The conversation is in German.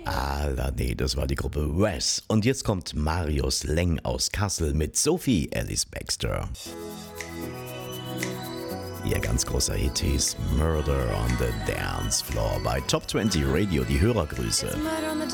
Nee, das war die Gruppe Wes. Und jetzt kommt Marius Leng aus Kassel mit Sophie Alice Baxter. Ihr ganz großer Hit hieß Murder on the Dance Floor bei Top 20 Radio, die Hörergrüße. Murder on the